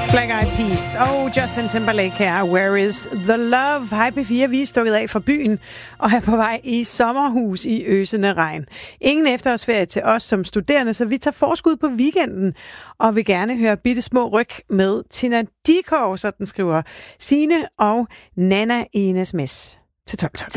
Black Eyed Peas og Justin Timberlake her. Where is the love? Hej P4, vi er stukket af fra byen og er på vej i sommerhus i øsende regn. Ingen efterårsferie til os som studerende, så vi tager forskud på weekenden og vil gerne høre bitte små ryg med Tina Dickow, så den skriver Signe og Nana i en sms til 12.